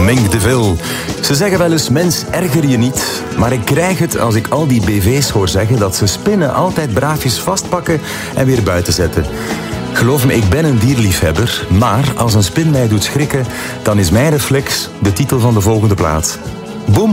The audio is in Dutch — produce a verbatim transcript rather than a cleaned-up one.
Mink de Vil. Ze zeggen wel eens, mens, erger je niet. Maar ik krijg het als ik al die B V's hoor zeggen dat ze spinnen altijd braafjes vastpakken en weer buiten zetten. Geloof me, ik ben een dierliefhebber, maar als een spin mij doet schrikken, dan is mijn reflex de titel van de volgende plaat.